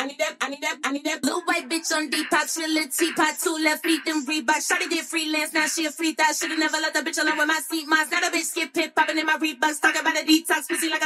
that little white bitch on Depop, she a little teapot, 2 left feet, them Reebok. Shawty did freelance, now she a free thought. Should've never let the bitch alone with my seat mods. Now the bitch skip hip popping in my Reeboks, talking about a detox, pussy like a